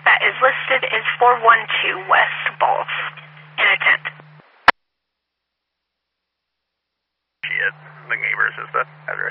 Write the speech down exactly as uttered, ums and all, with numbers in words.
that is listed is four one two West Balls in a tent. Shit, the neighbors is the address.